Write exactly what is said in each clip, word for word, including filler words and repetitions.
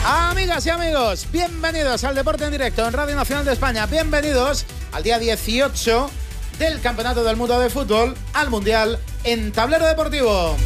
Amigas y amigos, bienvenidos al Deporte en Directo en Radio Nacional de España. Bienvenidos al día dieciocho del Campeonato del Mundo de Fútbol, al Mundial en Tablero Deportivo.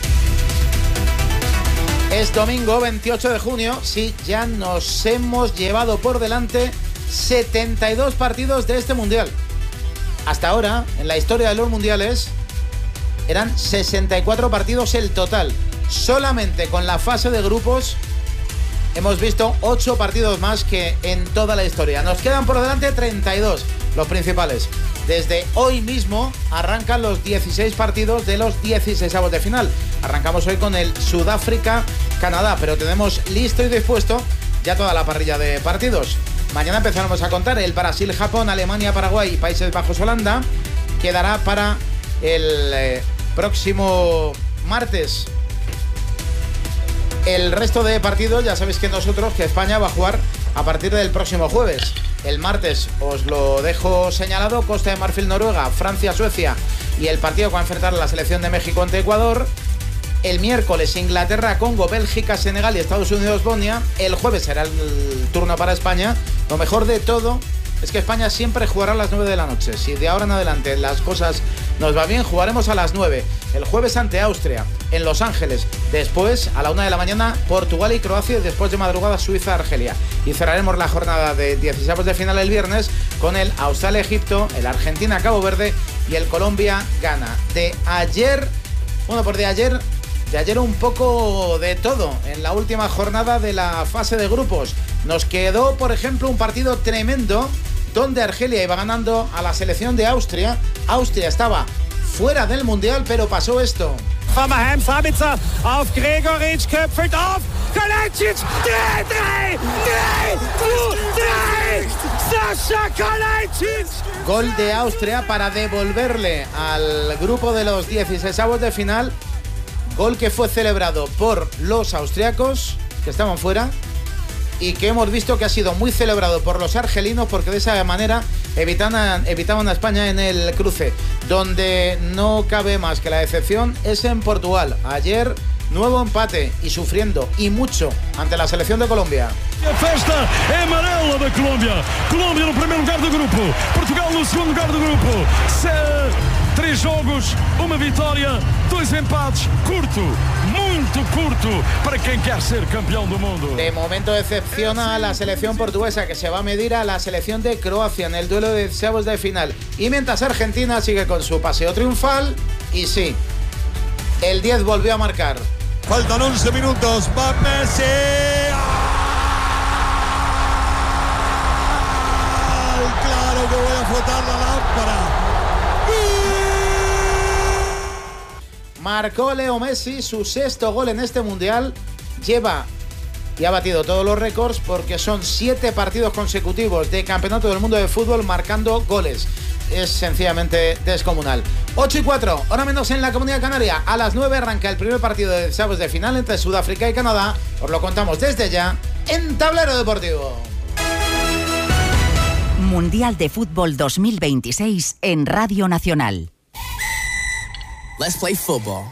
Es domingo veintiocho de junio. Sí, ya nos hemos llevado por delante setenta y dos partidos de este Mundial. Hasta ahora, en la historia de los Mundiales, eran sesenta y cuatro partidos el total. Solamente con la fase de grupos hemos visto ocho partidos más que en toda la historia. Nos quedan por delante treinta y dos, los principales. Desde hoy mismo arrancan los dieciséis partidos de los dieciseisavos de final. Arrancamos hoy con el Sudáfrica-Canadá, pero tenemos listo y dispuesto ya toda la parrilla de partidos. Mañana empezaremos a contar el Brasil-Japón, Alemania-Paraguay y Países Bajos-Holanda. Quedará para el eh, próximo martes el resto de partidos. Ya sabéis que nosotros, que España va a jugar a partir del próximo jueves. El martes os lo dejo señalado: Costa de Marfil, Noruega, Francia, Suecia y el partido que va a enfrentar a la selección de México ante Ecuador. El miércoles Inglaterra, Congo, Bélgica, Senegal y Estados Unidos, Bosnia. El jueves será el turno para España. Lo mejor de todo es que España siempre jugará a las nueve de la noche. Si de ahora en adelante las cosas nos va bien, jugaremos a las nueve. El jueves ante Austria, en Los Ángeles. Después, a la una de la mañana, Portugal y Croacia. Y después de madrugada, Suiza, Argelia. Y cerraremos la jornada de dieciséis de final el viernes con el Australia-Egipto, el Argentina-Cabo Verde y el Colombia-Ghana. De ayer, bueno, por de ayer... De ayer un poco de todo en la última jornada de la fase de grupos. Nos quedó, por ejemplo, un partido tremendo donde Argelia iba ganando a la selección de Austria. Austria estaba fuera del Mundial, pero pasó esto. Hammerheim, Sabitzer, auf Gregoritsch, köpfelt auf, Kalajdzic, drei, drei, drei, drei, Sasha Kalajdzic. Gol de Austria para devolverle al grupo de los dieciseisavos de final. Gol que fue celebrado por los austriacos, que estaban fuera, y que hemos visto que ha sido muy celebrado por los argelinos, porque de esa manera evitaban, evitaban a España en el cruce. Donde no cabe más que la decepción es en Portugal. Ayer, nuevo empate y sufriendo, y mucho, ante la selección de Colombia. A festa é amarela da Colômbia. Colômbia no primeiro lugar do grupo. Portugal no segundo lugar do grupo. Se... Três jogos, uma vitória, dois empates. Curto, muito curto para quem quer ser campeão do mundo. De momento decepciona a la selección portuguesa, que se va a medir a la selección de Croacia en el duelo de dieciseisavos de final. Y mientras Argentina sigue con su paseo triunfal. Y sí, el diez volvió a marcar. Faltan once minutos. Va Messi. Claro que voy a flotar la lámpara. Marcó Leo Messi su sexto gol en este Mundial. Lleva y ha batido todos los récords, porque son siete partidos consecutivos de Campeonato del Mundo de Fútbol marcando goles. Es sencillamente descomunal. ocho y cuatro, hora menos en la Comunidad Canaria. A las nueve arranca el primer partido de octavos de final entre Sudáfrica y Canadá. Os lo contamos desde ya en Tablero Deportivo. Mundial de Fútbol dos mil veintiséis en Radio Nacional. Let's play football.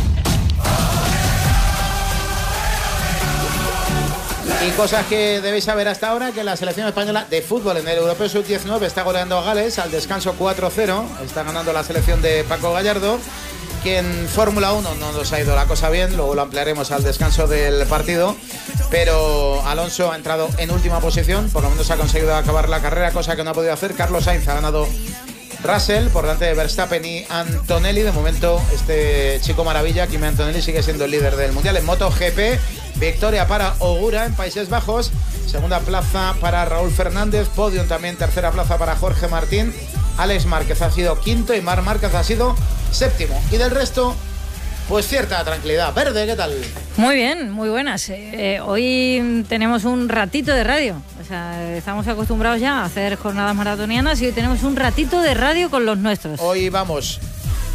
Y cosas que debéis saber hasta ahora: que la selección española de fútbol en el Europeo sub diecinueve está goleando a Gales al descanso cuatro cero. Está ganando la selección de Paco Gallardo, que en Fórmula uno no nos ha ido la cosa bien. Luego lo ampliaremos al descanso del partido. Pero Alonso ha entrado en última posición, por lo menos ha conseguido acabar la carrera, cosa que no ha podido hacer Carlos Sainz. Ha ganado Russell por delante de Verstappen y Antonelli. De momento, este chico maravilla, Kimi Antonelli, sigue siendo el líder del Mundial. En MotoGP, victoria para Ogura en Países Bajos. Segunda plaza para Raúl Fernández. Podium también, tercera plaza para Jorge Martín. Alex Márquez ha sido quinto y Marc Márquez ha sido séptimo. Y del resto, pues cierta tranquilidad. Verde, ¿qué tal? Muy bien, muy buenas. Eh, hoy tenemos un ratito de radio. O sea, estamos acostumbrados ya a hacer jornadas maratonianas y hoy tenemos un ratito de radio con los nuestros. Hoy vamos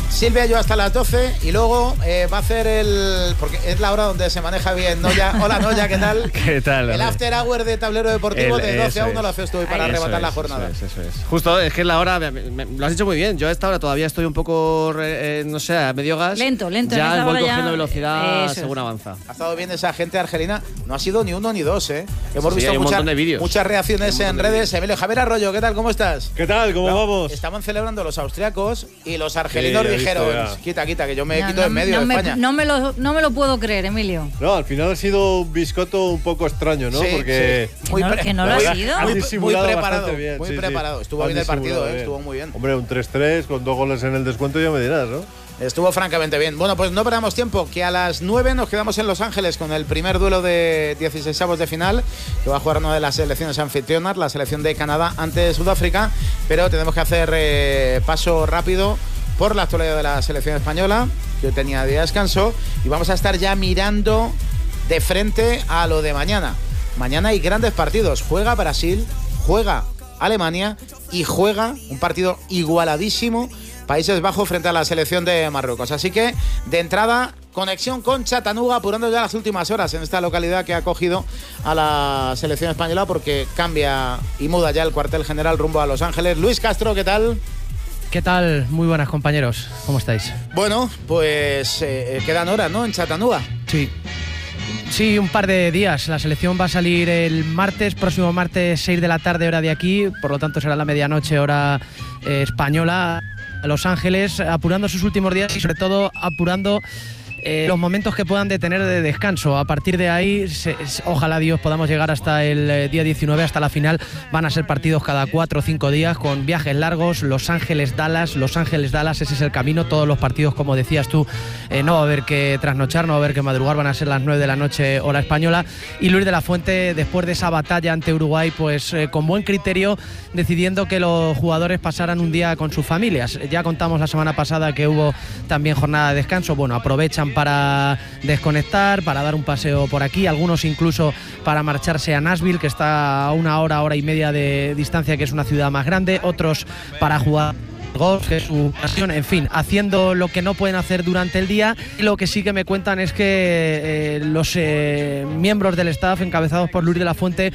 Silvia y yo hasta las doce y luego eh, va a hacer el... porque es la hora donde se maneja bien Noya. Hola Noya, ¿qué tal? ¿Qué tal? El after hour de Tablero Deportivo el, de doce a uno es. lo haces tú hoy para Eso arrebatar es, la jornada. Eso es, eso es. Justo, es que es la hora, me, me, lo has dicho muy bien, yo a esta hora todavía estoy un poco, eh, no sé, a medio gas. Lento, lento. Ya voy ya... cogiendo velocidad eso según es. avanza. Ha estado bien esa gente argelina, no ha sido ni uno ni dos, ¿eh? Hemos Sí, visto hay un mucha, montón de vídeos. muchas reacciones en redes. Emilio, Javier Arroyo, ¿qué tal? ¿Cómo estás? ¿Qué tal? ¿Cómo Claro, vamos? Estaban celebrando los austriacos y los argelinos Sí, he dijeron, visto ya. quita, quita, que yo me No, quito no, en medio no de me, España. No me, lo, no me lo puedo creer, Emilio. No, al final ha sido un biscoto un poco extraño, ¿no? Sí, Porque sí. Muy Que no- pre- que no lo ha muy- sido. han Muy, muy disimulado preparado, bastante bien, muy sí, sí. preparado. Estuvo Han bien el partido, disimulado ¿eh? bien. Estuvo muy bien. Hombre, un tres tres con dos goles en el descuento ya me dirás, ¿no? Estuvo francamente bien. Bueno, pues no perdamos tiempo, que a las nueve nos quedamos en Los Ángeles con el primer duelo de dieciseisavos de final, que va a jugar una de las selecciones anfitrionas, la selección de Canadá ante Sudáfrica, pero tenemos que hacer eh, paso rápido por la actualidad de la selección española, que hoy tenía día de descanso, y vamos a estar ya mirando de frente a lo de mañana. Mañana hay grandes partidos. Juega Brasil, juega Alemania y juega un partido igualadísimo Países Bajos frente a la selección de Marruecos. Así que, de entrada, conexión con Chattanooga, apurando ya las últimas horas en esta localidad que ha acogido a la selección española, porque cambia y muda ya el cuartel general rumbo a Los Ángeles. Luis Castro, ¿qué tal? ¿Qué tal? Muy buenas, compañeros. ¿Cómo estáis? Bueno, pues eh, quedan horas, ¿no? En Chattanooga. Sí. Sí, un par de días. La selección va a salir el martes, próximo martes, seis de la tarde, hora de aquí. Por lo tanto, será la medianoche, hora eh, española. A Los Ángeles, apurando sus últimos días y sobre todo apurando eh, los momentos que puedan de tener de descanso. A partir de ahí, se, se, ojalá Dios podamos llegar hasta el eh, día diecinueve, hasta la final. Van a ser partidos cada cuatro o cinco días con viajes largos. Los Ángeles-Dallas, Los Ángeles-Dallas, ese es el camino. Todos los partidos, como decías tú, eh, no va a haber que trasnochar, no va a haber que madrugar, van a ser las nueve de la noche, hora española. Y Luis de la Fuente, después de esa batalla ante Uruguay, pues eh, con buen criterio, decidiendo que los jugadores pasaran un día con sus familias. Ya contamos la semana pasada que hubo también jornada de descanso. Bueno, aprovechan para desconectar, para dar un paseo por aquí, algunos incluso para marcharse a Nashville, que está a una hora, hora y media de distancia, que es una ciudad más grande, otros para jugar golf, que es su pasión, en fin, haciendo lo que no pueden hacer durante el día. Y lo que sí que me cuentan es que eh, los eh, miembros del staff, encabezados por Luis de la Fuente,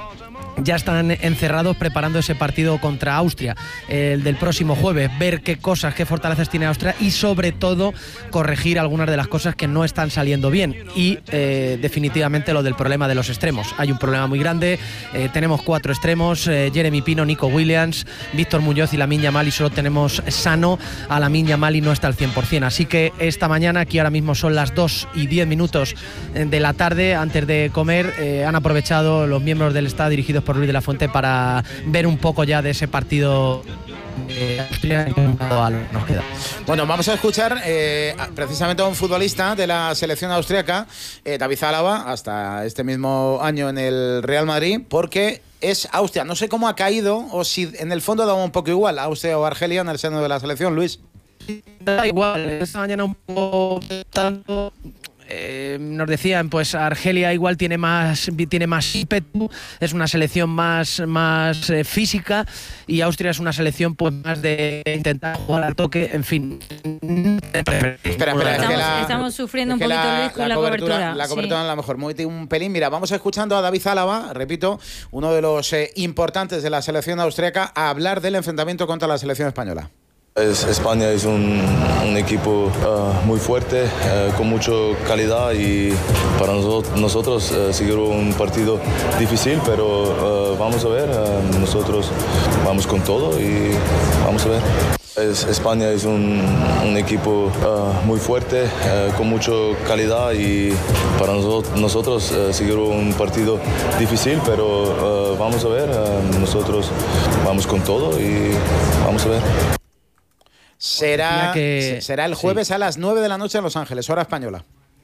ya están encerrados preparando ese partido contra Austria, el del próximo jueves, ver qué cosas, qué fortalezas tiene Austria y sobre todo corregir algunas de las cosas que no están saliendo bien y eh, definitivamente lo del problema de los extremos. Hay un problema muy grande, eh, tenemos cuatro extremos, eh, Jeremy Pino, Nico Williams, Víctor Muñoz y Lamine Yamal, y solo tenemos sano a Lamine Yamal y no está al cien por cien. Así que esta mañana, aquí ahora mismo son las dos y diez minutos de la tarde, antes de comer, eh, han aprovechado los miembros del staff dirigidos por Luis de la Fuente para ver un poco ya de ese partido de Austria en que nos queda. Bueno, vamos a escuchar eh, precisamente a un futbolista de la selección austriaca, eh, David Alaba, hasta este mismo año en el Real Madrid, porque es Austria. No sé cómo ha caído o si en el fondo daba un poco igual Austria o Argelia en el seno de la selección, Luis. Da igual, esta mañana un poco tanto. Eh, nos decían, pues Argelia igual tiene más tiene más ímpetu, es una selección más, más eh, física, y Austria es una selección pues más de intentar jugar al toque, en fin. Espera, espera, estamos, es que la, estamos sufriendo es un que poquito, la, Luis, con la la cobertura. cobertura. La cobertura sí. a lo mejor muy un pelín. Mira, vamos escuchando a David Alaba, repito, uno de los eh, importantes de la selección austriaca, a hablar del enfrentamiento contra la selección española. Es, España es un, un equipo uh, muy fuerte, uh, con mucha calidad, y para nosotros, nosotros uh, seguir un partido difícil, pero uh, vamos a ver, uh, nosotros vamos con todo y vamos a ver. Es, España es un, un equipo uh, muy fuerte, uh, con mucha calidad, y para nosotros, nosotros uh, seguir un partido difícil, pero uh, vamos a ver, uh, nosotros vamos con todo y vamos a ver. Será, que, será el jueves sí. a las nueve de la noche en Los Ángeles, hora española.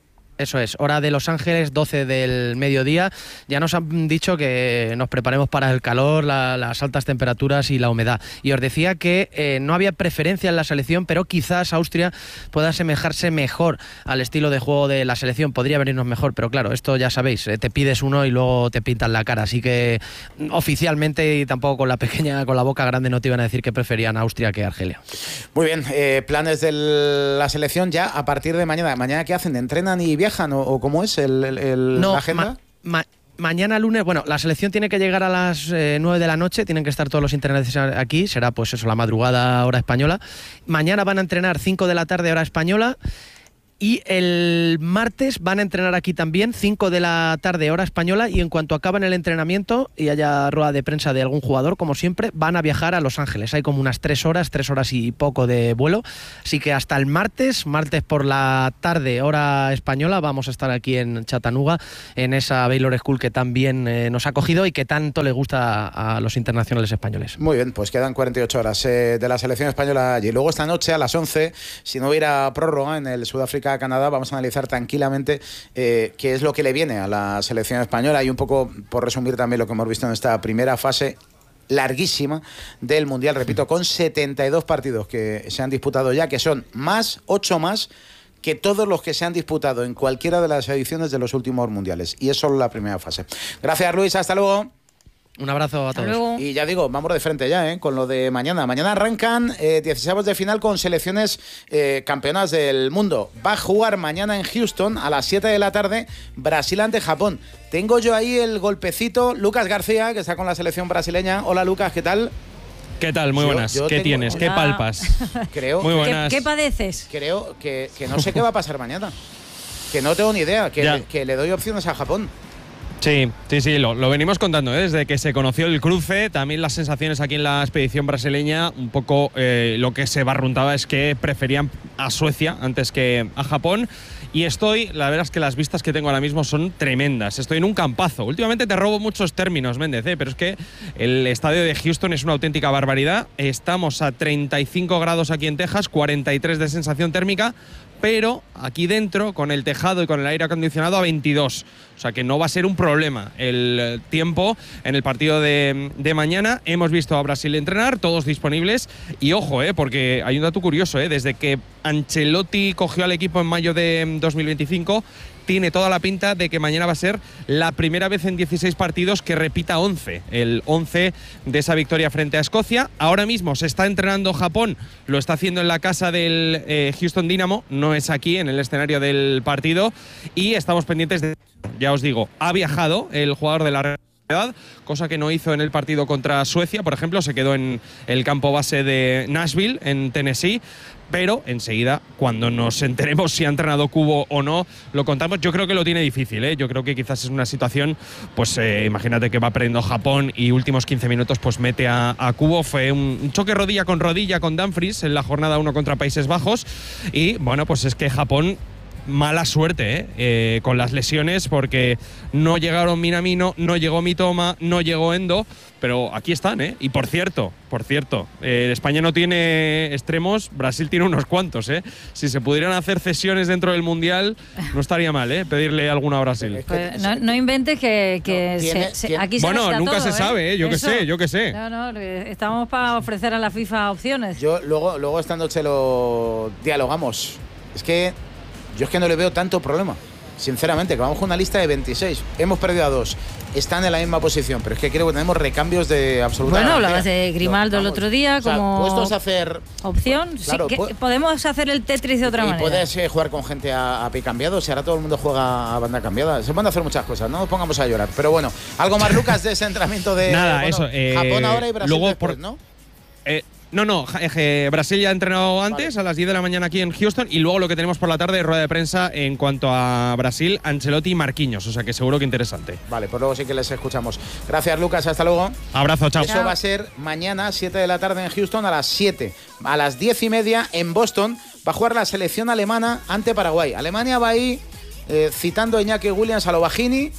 Eso es, hora de Los Ángeles, doce del mediodía. Ya nos han dicho que nos preparemos para el calor, la, las altas temperaturas y la humedad. Y os decía que eh, no había preferencia en la selección, pero quizás Austria pueda asemejarse mejor al estilo de juego de la selección. Podría venirnos mejor, pero claro, esto ya sabéis, eh, te pides uno y luego te pintan la cara. Así que oficialmente y tampoco con la pequeña, con la boca grande no te iban a decir que preferían a Austria que a Argelia. Muy bien, eh, planes de la selección ya a partir de mañana. ¿Mañana qué hacen? ¿Entrenan y viajan o, o cómo es el, el, el no, la agenda? Ma, ma, mañana lunes, bueno, la selección tiene que llegar a las eh, nueve de la noche, tienen que estar todos los internacionales aquí, será pues eso, la madrugada hora española. Mañana van a entrenar cinco de la tarde hora española. Y el martes van a entrenar aquí también, cinco de la tarde hora española, y en cuanto acaben el entrenamiento y haya rueda de prensa de algún jugador, como siempre, van a viajar a Los Ángeles. Hay como unas tres horas, tres horas y poco de vuelo. Así que hasta el martes, martes por la tarde hora española, vamos a estar aquí en Chattanooga, en esa Baylor School que tan bien eh, nos ha acogido y que tanto le gusta a, a los internacionales españoles. Muy bien, pues quedan cuarenta y ocho horas eh, de la selección española allí. Luego esta noche a las once, si no hubiera prórroga en el Sudáfrica Canadá, vamos a analizar tranquilamente eh, qué es lo que le viene a la selección española y un poco por resumir también lo que hemos visto en esta primera fase larguísima del Mundial, repito, con setenta y dos partidos que se han disputado ya, que son más, ocho más que todos los que se han disputado en cualquiera de las ediciones de los últimos mundiales, y es solo la primera fase. Gracias, Luis, hasta luego. Un abrazo a todos. Luego. Y ya digo, vamos de frente ya, ¿eh? Con lo de mañana. Mañana arrancan eh, dieciséis de final con selecciones eh, campeonas del mundo. Va a jugar mañana en Houston a las siete de la tarde Brasil ante Japón. Tengo yo ahí el golpecito. Lucas García, que está con la selección brasileña. Hola, Lucas, ¿qué tal? ¿Qué tal? Muy buenas. Yo, yo ¿Qué tengo... tienes? ¿Qué palpas? Creo, Muy buenas. ¿Qué, ¿Qué padeces? Creo que, que no sé qué va a pasar mañana. Que no tengo ni idea. Que, le, que le doy opciones a Japón. Sí, sí, sí, lo, lo venimos contando, ¿eh? Desde que se conoció el cruce, también las sensaciones aquí en la expedición brasileña, un poco eh, lo que se barruntaba es que preferían a Suecia antes que a Japón. Y estoy, la verdad es que las vistas que tengo ahora mismo son tremendas. Estoy en un campazo. Últimamente te robo muchos términos, Méndez, ¿eh? Pero es que el estadio de Houston es una auténtica barbaridad. Estamos a treinta y cinco grados aquí en Texas, cuarenta y tres de sensación térmica, pero aquí dentro, con el tejado y con el aire acondicionado, a veintidós. O sea que no va a ser un problema el tiempo en el partido de, de mañana. Hemos visto a Brasil entrenar, todos disponibles. Y ojo, eh, porque hay un dato curioso, eh, desde que Ancelotti cogió al equipo en mayo de dos mil veinticinco, tiene toda la pinta de que mañana va a ser la primera vez en dieciséis partidos que repita once, el once de esa victoria frente a Escocia. Ahora mismo se está entrenando Japón, lo está haciendo en la casa del eh, Houston Dynamo, no es aquí en el escenario del partido, y estamos pendientes de, ya os digo, ha viajado el jugador de la Real, cosa que no hizo en el partido contra Suecia, por ejemplo, se quedó en el campo base de Nashville, en Tennessee. Pero enseguida, cuando nos enteremos si ha entrenado Kubo o no, lo contamos. Yo creo que lo tiene difícil, ¿eh? Yo creo que quizás es una situación, pues eh, imagínate que va perdiendo Japón y últimos quince minutos pues mete a, a Kubo. Fue un, un choque rodilla con rodilla con Dumfries en la jornada uno contra Países Bajos. Y bueno, pues es que Japón, mala suerte ¿eh? Eh, con las lesiones, porque no llegaron Minamino, no llegó Mitoma, no llegó Endo, pero aquí están, ¿eh? Y por cierto, por cierto, eh, España no tiene extremos, Brasil tiene unos cuantos, ¿eh? Si se pudieran hacer cesiones dentro del Mundial, no estaría mal, ¿eh? Pedirle alguna a Brasil. Pues no, no inventes que, que no, tiene, se, se, tiene, aquí se bueno, nunca todo, se sabe, ¿eh? Yo qué sé, yo qué sé. No, no, estamos para ofrecer a la FIFA opciones. Yo luego, luego esta noche lo dialogamos. Es que yo es que no le veo tanto problema, sinceramente, que vamos con una lista de veintiséis. Hemos perdido a dos, están en la misma posición, pero es que creo que tenemos recambios de absoluta Bueno, garantía. hablabas de Grimaldo no, el otro día, o sea, como puestos a hacer opción. Claro, sí, que podemos hacer el Tetris de otra y manera. Y puedes eh, jugar con gente a, a pie cambiado, si ahora todo el mundo juega a banda cambiada. Se pueden hacer muchas cosas, no nos pongamos a llorar. Pero bueno, algo más, Lucas, de ese entrenamiento de Nada, bueno, eso, eh, Japón ahora y Brasil luego después, por, ¿no? Eh, No, no, eh, Brasil ya ha entrenado antes, vale, a las diez de la mañana aquí en Houston, y luego lo que tenemos por la tarde es rueda de prensa en cuanto a Brasil, Ancelotti y Marquinhos, o sea que seguro que interesante. Vale, pues luego sí que les escuchamos. Gracias, Lucas, hasta luego. Abrazo, chao. Eso va a ser mañana, siete de la tarde en Houston, a las siete. A las diez y media en Boston va a jugar la selección alemana ante Paraguay. Alemania va ahí eh, citando a Iñaki Williams a lo Bajini,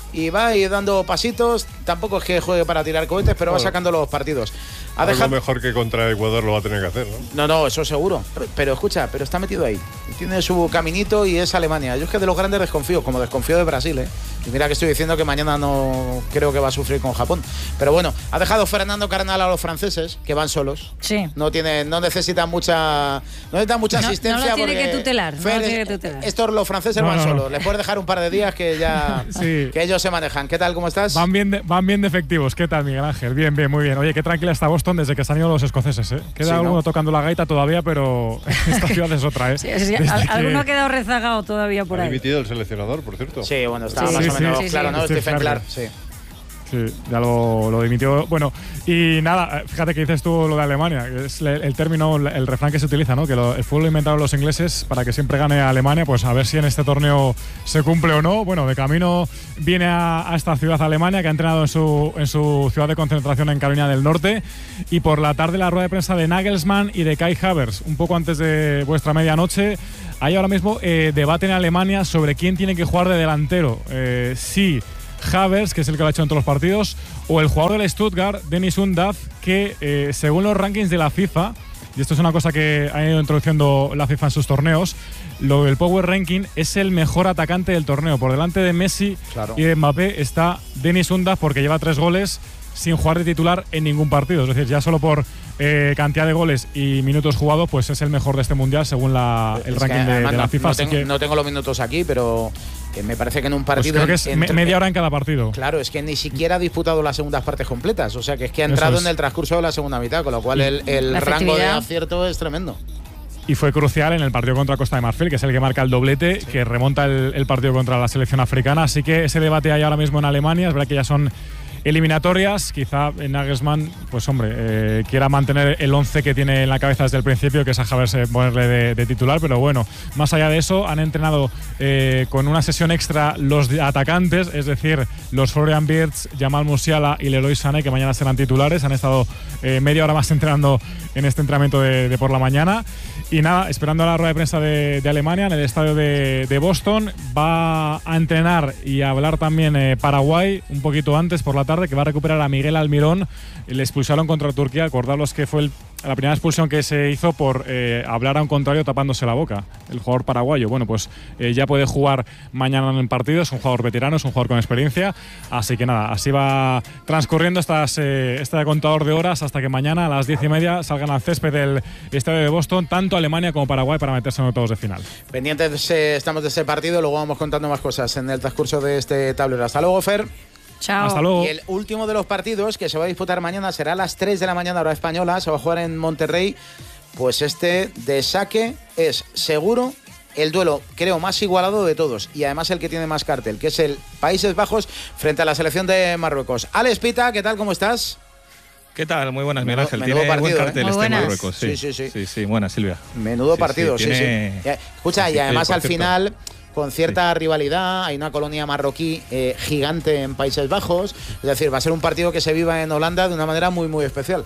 y va a ir dando pasitos. Tampoco es que juegue para tirar cohetes, pero bueno, va sacando los partidos. Ha dejado... Algo mejor que contra Ecuador lo va a tener que hacer, ¿no? No, no, eso seguro. Pero, pero escucha, pero está metido ahí. Tiene su caminito y es Alemania. Yo es que de los grandes desconfío, como desconfío de Brasil, ¿eh? Y mira que estoy diciendo que mañana no creo que va a sufrir con Japón. Pero bueno, ha dejado Fernando Carnal a los franceses, que van solos. Sí. No tiene, no necesitan mucha, no necesitan mucha no, asistencia. No lo tiene porque que tutelar. Fer, no lo tiene que tutelar. Estos los franceses no, van no, solos. no. Les puedes dejar un par de días que ya sí. que ellos se manejan. ¿Qué tal? ¿Cómo estás? Van bien, de, van bien de efectivos. ¿Qué tal, Miguel Ángel? Bien, bien, muy bien. Oye, qué tranquila está Boston desde que se han ido los escoceses, ¿eh? Queda sí, alguno ¿no? tocando la gaita todavía, pero esta ciudad es otra, ¿eh? Sí, sí, al, que... Alguno ha quedado rezagado todavía por ha ahí. Ha dimitido el seleccionador, por cierto. Sí, bueno, estaba sí, más sí, o menos sí, sí, claro, sí. ¿no? Stephen Clark, sí. Sí, ya lo, lo dimitió. Bueno, y nada, fíjate que dices tú lo de Alemania, que es el, el término, el refrán que se utiliza, ¿no? Que lo, el fútbol lo inventaron los ingleses para que siempre gane a Alemania, pues a ver si en este torneo se cumple o no. Bueno, de camino viene a, a esta ciudad Alemania, que ha entrenado en su, en su ciudad de concentración en Carolina del Norte, y por la tarde la rueda de prensa de Nagelsmann y de Kai Havertz, un poco antes de vuestra medianoche. Hay ahora mismo eh, debate en Alemania sobre quién tiene que jugar de delantero. Eh, sí. Havertz, que es el que lo ha hecho en todos los partidos, o el jugador del Stuttgart, Dennis Undav, que eh, según los rankings de la FIFA, y esto es una cosa que ha ido introduciendo la FIFA en sus torneos, lo del Power Ranking es el mejor atacante del torneo. Por delante de Messi claro. y de Mbappé está Dennis Undav, porque lleva tres goles sin jugar de titular en ningún partido. Es decir, ya solo por eh, cantidad de goles y minutos jugados, pues es el mejor de este mundial según la, el es ranking de, de la FIFA. No, así tengo, que, no tengo los minutos aquí, pero eh, me parece que en un partido… Pues creo que es entre, media hora en cada partido. Claro, es que ni siquiera ha disputado las segundas partes completas. O sea, que es que ha entrado es. en el transcurso de la segunda mitad, con lo cual el, el rango de acierto es tremendo. Y fue crucial en el partido contra Costa de Marfil, que es el que marca el doblete, sí. que remonta el, el partido contra la selección africana. Así que ese debate hay ahora mismo en Alemania. Es verdad que ya son eliminatorias. Quizá Nagelsmann, pues hombre, eh, quiera mantener el once que tiene en la cabeza desde el principio, que es a Havertz ponerle de, de titular, pero bueno, más allá de eso, han entrenado eh, con una sesión extra los atacantes, es decir, los Florian Wirtz, Jamal Musiala y Leroy Sané, que mañana serán titulares. Han estado eh, media hora más entrenando en este entrenamiento de, de por la mañana. Y nada, esperando a la rueda de prensa de, de Alemania en el estadio de, de Boston. Va a entrenar y a hablar también eh, Paraguay un poquito antes por la tarde, que va a recuperar a Miguel Almirón. Le expulsaron contra Turquía. Acordaros que fue el, la primera expulsión que se hizo por eh, hablar a un contrario tapándose la boca, el jugador paraguayo. Bueno, pues eh, ya puede jugar mañana en partido. Es un jugador veterano, es un jugador con experiencia. Así que nada, así va transcurriendo estas, eh, este contador de horas hasta que mañana a las diez y media salgan al césped del estadio de Boston, tanto Alemania como Paraguay, para meterse en octavos de final. Pendientes eh, estamos de ese partido, luego vamos contando más cosas en el transcurso de este tablero. Hasta luego, Fer. Chao. Hasta luego. Y el último de los partidos que se va a disputar mañana será a las tres de la mañana hora española. Se va a jugar en Monterrey. Pues este de saque es seguro el duelo, creo, más igualado de todos. Y además el que tiene más cartel, que es el Países Bajos frente a la selección de Marruecos. Alex Pita, ¿qué tal? ¿Cómo estás? ¿Qué tal? Muy buenas, Miguel Ángel. Menudo tiene partido, buen cartel ¿eh? este buenas. Marruecos. Sí, sí, sí. sí, sí. Buena, Silvia. Menudo sí, partido, sí, sí. Tiene... sí. Escucha, sí, y además sí, al cierto. final, con cierta sí. rivalidad, hay una colonia marroquí eh, gigante en Países Bajos. Es decir, va a ser un partido que se viva en Holanda de una manera muy, muy especial.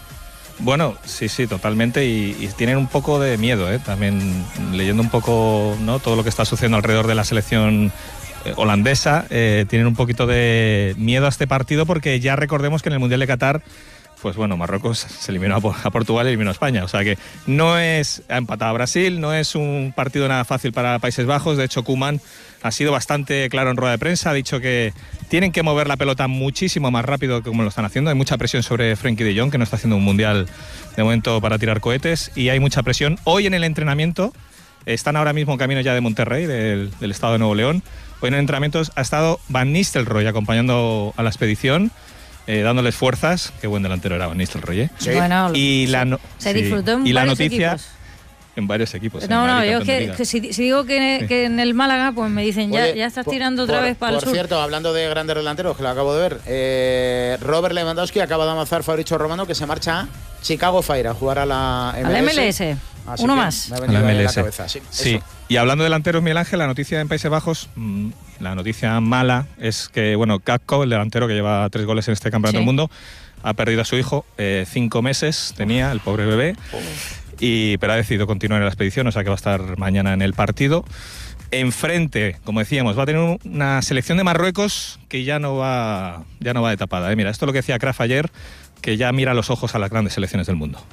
Bueno, sí, sí, totalmente. Y, y tienen un poco de miedo, ¿eh? También leyendo un poco, ¿no?, todo lo que está sucediendo alrededor de la selección holandesa, eh, tienen un poquito de miedo a este partido, porque ya recordemos que en el Mundial de Qatar, pues bueno, Marruecos se eliminó a Portugal y eliminó a España. O sea que no es, ha empatado a Brasil, no es un partido nada fácil para Países Bajos. De hecho, Koeman ha sido bastante claro en rueda de prensa, ha dicho que tienen que mover la pelota muchísimo más rápido que como lo están haciendo. Hay mucha presión sobre Frenkie de Jong, que no está haciendo un mundial de momento para tirar cohetes, y hay mucha presión. Hoy en el entrenamiento, están ahora mismo en camino ya de Monterrey, del, del estado de Nuevo León. Hoy en el entrenamiento ha estado Van Nistelrooy acompañando a la expedición, Eh, dándoles fuerzas. Qué buen delantero era Van Nistelrooy, ¿eh? Sí. Bueno, y la no, se sí. disfrutó en y la varios noticia equipos. En varios equipos. No, en no, Madrid, yo que, que si, si digo que, sí. que en el Málaga, pues me dicen, ya, Oye, ya estás por, tirando otra por, vez para el sur. Por cierto, hablando de grandes delanteros, que lo acabo de ver, eh, Robert Lewandowski acaba de avanzar Fabricio Romano, que se marcha a Chicago Fire a jugar a la M L S. Al M L S. Así Uno que más. Me ha venido a la M L S. la cabeza. Sí, sí. Y hablando de delanteros, Miguel Ángel, la noticia en Países Bajos, mmm, la noticia mala es que, bueno, Kakko, el delantero que lleva tres goles en este campeonato sí. del mundo, ha perdido a su hijo, eh, cinco meses tenía, el pobre bebé, y, pero ha decidido continuar en la expedición, o sea que va a estar mañana en el partido. Enfrente, como decíamos, va a tener una selección de Marruecos que ya no va, ya no va de tapada. ¿eh? Mira, esto es lo que decía Kraf ayer, que ya mira los ojos a las grandes selecciones del mundo.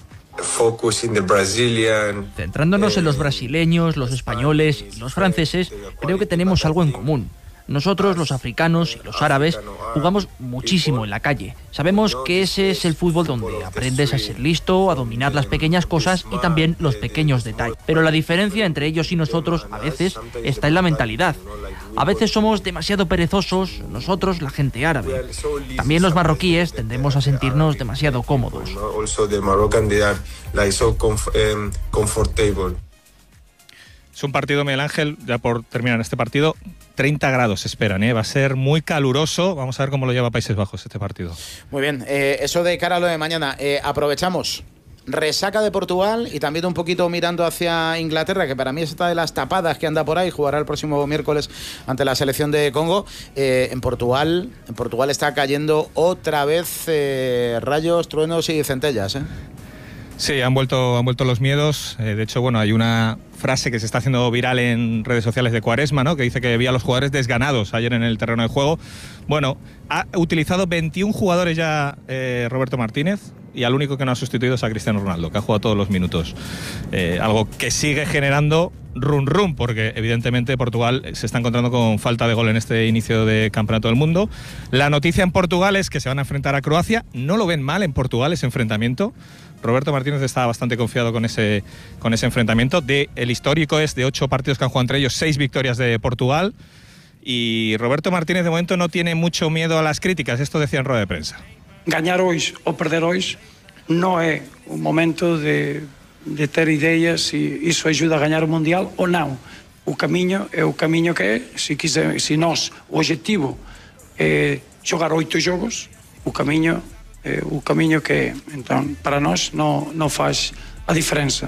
Centrándonos en los brasileños, los españoles y los franceses, creo que tenemos algo en común. Nosotros, los africanos y los árabes, jugamos muchísimo en la calle. Sabemos que ese es el fútbol donde aprendes a ser listo, a dominar las pequeñas cosas y también los pequeños detalles. Pero la diferencia entre ellos y nosotros, a veces, está en la mentalidad. A veces somos demasiado perezosos, nosotros, la gente árabe. También los marroquíes tendemos a sentirnos demasiado cómodos. Es un partido, Miguel Ángel, ya por terminar este partido, treinta grados se esperan, ¿eh? Va a ser muy caluroso. Vamos a ver cómo lo lleva Países Bajos este partido. Muy bien, eh, eso de cara a lo de mañana. Eh, aprovechamos. Resaca de Portugal y también un poquito mirando hacia Inglaterra, que para mí es esta de las tapadas que anda por ahí. Jugará el próximo miércoles ante la selección de Congo. Eh, en Portugal en Portugal está cayendo otra vez eh, rayos, truenos y centellas, ¿eh? Sí, han vuelto, han vuelto los miedos. Eh, de hecho, bueno, hay una frase que se está haciendo viral en redes sociales de Quaresma, ¿no? Que dice que veía a los jugadores desganados ayer en el terreno de juego. Bueno, ha utilizado veintiún jugadores ya eh, Roberto Martínez, y al único que no ha sustituido es a Cristiano Ronaldo, que ha jugado todos los minutos. Eh, algo que sigue generando run run, porque evidentemente Portugal se está encontrando con falta de gol en este inicio de Campeonato del Mundo. La noticia en Portugal es que se van a enfrentar a Croacia. No lo ven mal en Portugal ese enfrentamiento. Roberto Martínez está bastante confiado con ese, con ese enfrentamiento. De, el histórico es de ocho partidos que han jugado entre ellos, seis victorias de Portugal. Y Roberto Martínez de momento no tiene mucho miedo a las críticas. Esto decía en rueda de prensa. Ganhar hoje ou perder hoje não é o momento de, de ter ideias se isso ajuda a ganhar o Mundial ou não. O caminho é o caminho que é. Se, quiser, se nós, o objetivo é jogar oito jogos, o caminho é o caminho que é. Então, para nós, não, não faz a diferença.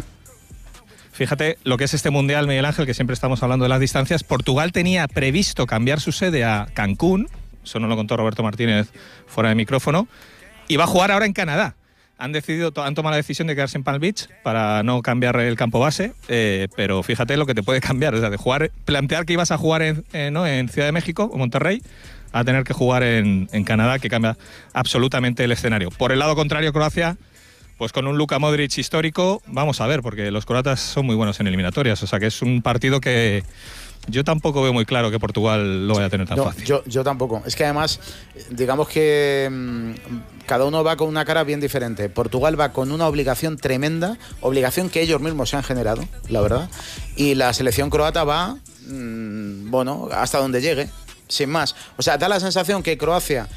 Fíjate lo que es este Mundial, Miguel Ángel, que siempre estamos hablando de las distancias. Portugal tenía previsto cambiar su sede a Cancún. Eso nos lo contó Roberto Martínez fuera de micrófono, y va a jugar ahora en Canadá. Han decidido, han tomado la decisión de quedarse en Palm Beach para no cambiar el campo base, eh, pero fíjate lo que te puede cambiar, o sea, de jugar, plantear que ibas a jugar en, eh, ¿no? en Ciudad de México o Monterrey, a tener que jugar en, en Canadá, que cambia absolutamente el escenario. Por el lado contrario, Croacia, pues con un Luka Modric histórico, vamos a ver, porque los croatas son muy buenos en eliminatorias, o sea que es un partido que yo tampoco veo muy claro que Portugal lo vaya a tener tan no, fácil. Yo, yo tampoco. Es que además, digamos que mmm, cada uno va con una cara bien diferente. Portugal va con una obligación tremenda, obligación que ellos mismos se han generado, la verdad. Y la selección croata va, mmm, bueno, hasta donde llegue, sin más. O sea, da la sensación que Croacia,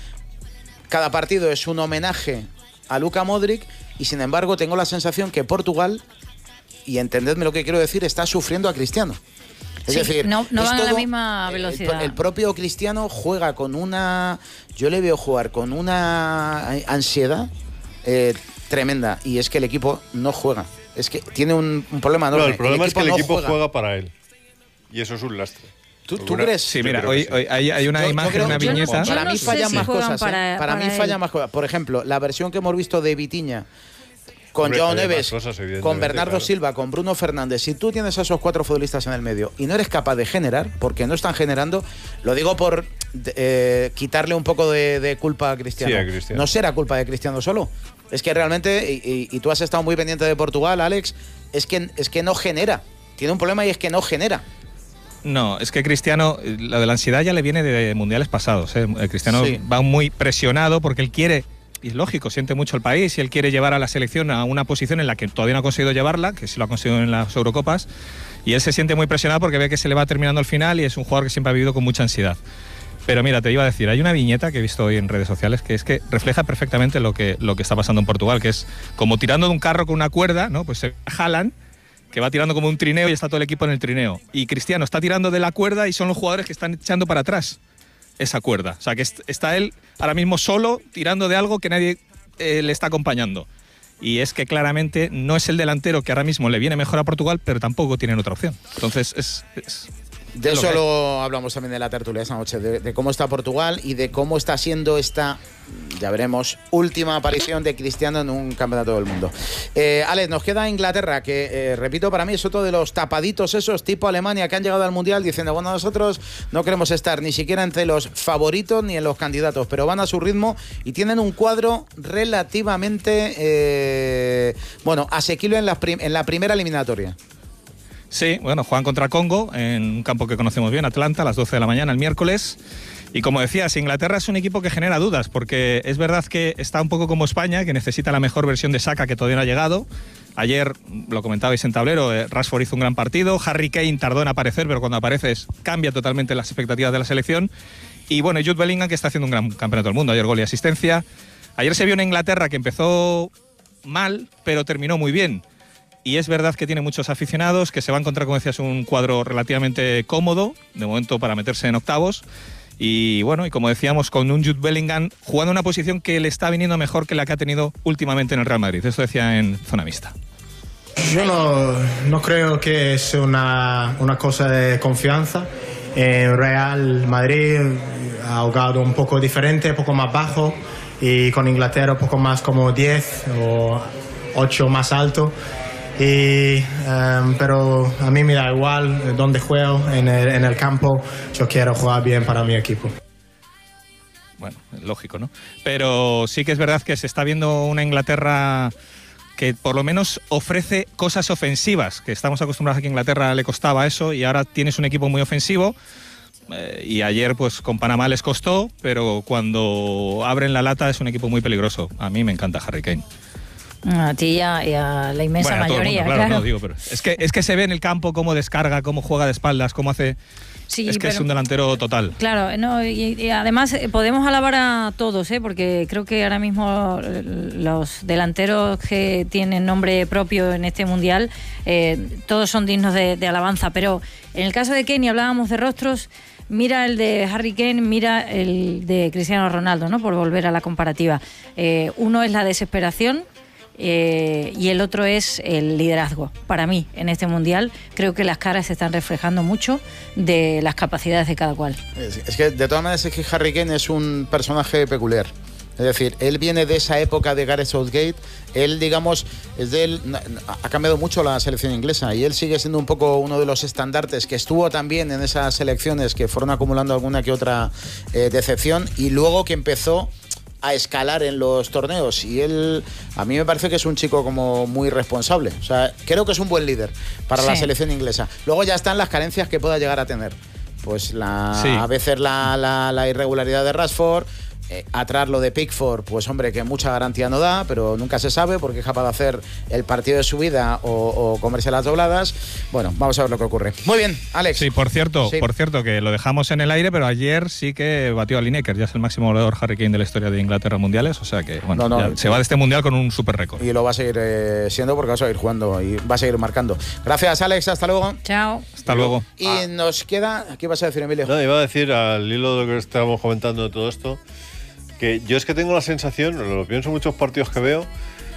cada partido es un homenaje a Luka Modric, y sin embargo tengo la sensación que Portugal, y entendedme lo que quiero decir, está sufriendo a Cristiano. Es sí, decir, no, no es van todo, a la misma velocidad. El, el propio Cristiano juega con una... Yo le veo jugar con una ansiedad eh, tremenda, y es que el equipo no juega. Es que tiene un, un problema enorme. No, el problema el es que el no equipo juega. juega para él. Y eso es un lastre. ¿Tú, ¿Tú crees? Sí, mira, hoy, sí. hoy hay, hay una yo, imagen, yo creo, una viñeta. No, para no mí fallan si más cosas. Para, ¿eh? para, para mí fallan más cosas. Por ejemplo, la versión que hemos visto de Vitinha con Joao Neves, con Bernardo claro. Silva, con Bruno Fernández. Si tú tienes a esos cuatro futbolistas en el medio y no eres capaz de generar, porque no están generando, lo digo por eh, quitarle un poco de, de culpa a Cristiano. Sí, a Cristiano. No será culpa de Cristiano solo. Es que realmente, y, y, y tú has estado muy pendiente de Portugal, Alex, es que, es que no genera. Tiene un problema y es que no genera. No, es que Cristiano, lo de la ansiedad ya le viene de mundiales pasados. ¿eh? Cristiano sí. va muy presionado porque él quiere... Y es lógico, siente mucho el país y él quiere llevar a la selección a una posición en la que todavía no ha conseguido llevarla, que sí lo ha conseguido en las Eurocopas, y él se siente muy presionado porque ve que se le va terminando el final y es un jugador que siempre ha vivido con mucha ansiedad. Pero mira, te iba a decir, hay una viñeta que he visto hoy en redes sociales que es que refleja perfectamente lo que, lo que está pasando en Portugal, que es como tirando de un carro con una cuerda, ¿no? Pues se jalan, que va tirando como un trineo y está todo el equipo en el trineo. Y Cristiano está tirando de la cuerda y son los jugadores que están echando para atrás esa cuerda. O sea, que está él ahora mismo solo tirando de algo que nadie eh, le está acompañando. Y es que claramente no es el delantero que ahora mismo le viene mejor a Portugal, pero tampoco tienen otra opción. Entonces es... es de eso lo hablamos también de la tertulia esa noche, de, de cómo está Portugal y de cómo está siendo esta ya veremos. Última aparición de Cristiano en un campeonato del mundo. Eh, Alex, nos queda Inglaterra, que eh, repito, para mí es otro de los tapaditos esos tipo Alemania que han llegado al Mundial diciendo, bueno, nosotros no queremos estar ni siquiera entre los favoritos ni en los candidatos, pero van a su ritmo y tienen un cuadro relativamente eh, bueno, asequible en la, prim en la primera eliminatoria. Sí, bueno, juegan contra Congo en un campo que conocemos bien, Atlanta, a las doce de la mañana el miércoles. Y como decías, Inglaterra es un equipo que genera dudas, porque es verdad que está un poco como España, que necesita la mejor versión de Saka, que todavía no ha llegado. Ayer, lo comentabais en tablero, eh, Rashford hizo un gran partido, Harry Kane tardó en aparecer, pero cuando apareces cambia totalmente las expectativas de la selección. Y bueno, Jude Bellingham, que está haciendo un gran campeonato del mundo, ayer gol y asistencia. Ayer se vio una Inglaterra que empezó mal, pero terminó muy bien. Y es verdad que tiene muchos aficionados, que se va a encontrar, como decías, un cuadro relativamente cómodo, de momento para meterse en octavos. Y bueno, y como decíamos, con un Jude Bellingham jugando una posición que le está viniendo mejor que la que ha tenido últimamente en el Real Madrid. Esto decía en Zona Mixta. Yo no, no creo que es una, una cosa de confianza. En Real Madrid ha jugado un poco diferente, un poco más bajo, y con Inglaterra un poco más como diez o ocho más alto. Y, um, pero a mí me da igual dónde juego en el, en el campo, yo quiero jugar bien para mi equipo. Bueno, lógico, ¿no? Pero sí que es verdad que se está viendo una Inglaterra que por lo menos ofrece cosas ofensivas, que estamos acostumbrados a que a Inglaterra le costaba eso, y ahora tienes un equipo muy ofensivo. Eh, y ayer pues con Panamá les costó, pero cuando abren la lata es un equipo muy peligroso. A mí me encanta Harry Kane. A ti y a, y a la inmensa bueno, mayoría, mundo, claro. claro. No, digo, pero es, que, es que se ve en el campo cómo descarga, cómo juega de espaldas, cómo hace... Sí, es que pero, es un delantero total. Claro, no, y, y además podemos alabar a todos, ¿eh? Porque creo que ahora mismo los delanteros que tienen nombre propio en este Mundial, eh, todos son dignos de, de alabanza. Pero en el caso de Kane, hablábamos de rostros, mira el de Harry Kane, mira el de Cristiano Ronaldo, ¿no? Por volver a la comparativa. Eh, uno es la desesperación, Eh, y el otro es el liderazgo. Para mí, en este Mundial, creo que las caras se están reflejando mucho de las capacidades de cada cual. Es, es que, de todas maneras, es que Harry Kane es un personaje peculiar. Es decir, él viene de esa época de Gareth Southgate. Él, digamos, es de él, ha cambiado mucho la selección inglesa y él sigue siendo un poco uno de los estandartes que estuvo también en esas selecciones que fueron acumulando alguna que otra eh, decepción, y luego que empezó a escalar en los torneos, y él a mí me parece que es un chico como muy responsable. O sea, creo que es un buen líder para sí. la selección inglesa. Luego ya están las carencias que pueda llegar a tener. Pues la, sí. a veces la, la, la irregularidad de Rashford, eh, atrás lo de Pickford, pues hombre, que mucha garantía no da, pero nunca se sabe porque es capaz de hacer el partido de su vida o, o comerse las dobladas. Bueno, vamos a ver lo que ocurre. Muy bien, Alex. Sí, por cierto, sí. por cierto, que lo dejamos en el aire, pero ayer sí que batió a Lineker, ya es el máximo goleador Harry Kane de la historia de Inglaterra mundiales, o sea que bueno, no, no, se va de este mundial con un super récord. Y lo va a seguir eh, siendo porque va a seguir jugando y va a seguir marcando. Gracias, Alex, hasta luego. Chao. Hasta luego. Y ah. nos queda, ¿qué vas a decir, Emilio? No, iba a decir, al hilo de lo que estábamos comentando de todo esto, que yo es que tengo la sensación, lo pienso en muchos partidos que veo,